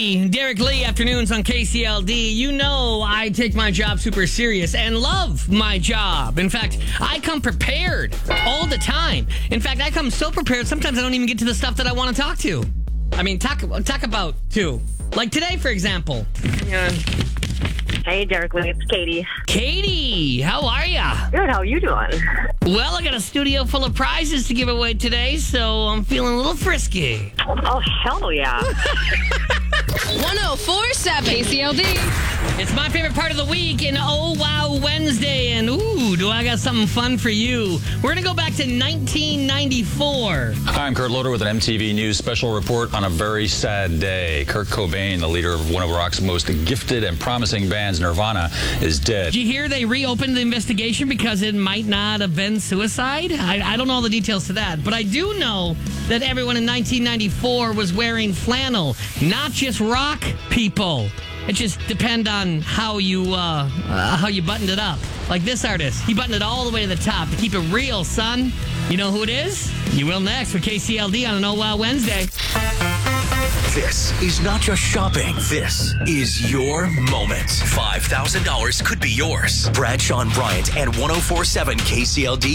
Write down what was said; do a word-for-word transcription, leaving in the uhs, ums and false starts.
Katie, Derek Lee, afternoons on K C L D. You know I take my job super serious and love my job. In fact, I come prepared all the time. In fact, I come so prepared, sometimes I don't even get to the stuff that I want to talk to. I mean, talk, talk about, too. Like today, for example. Hang on. Hey, Derek Lee, it's Katie. Katie, how are ya? Good, how are you doing? Well, I got a studio full of prizes to give away today, so I'm feeling a little frisky. Oh, hell yeah. one oh four point seven K C L D. It's my favorite part of the week in Oh Wow Wednesday, and ooh, do I got something fun for you. We're going to go back to nineteen ninety-four. Hi, I'm Kurt Loder with an M T V News special report on a very sad day. Kurt Cobain, the leader of one of rock's most gifted and promising bands, Nirvana, is dead. Did you hear they reopened the investigation because it might not have been suicide? I, I don't know all the details to that, but I do know that everyone in nineteen ninety-four was wearing flannel, not just rock people. It just depends on how you uh, uh, how you buttoned it up. Like this artist, he buttoned it all the way to the top to keep it real, son. You know who it is? You will next with K C L D on an Oh Wow Wednesday. This is not just shopping. This is your moment. five thousand dollars could be yours. Bradshaw and Bryant and one oh four point seven K C L D.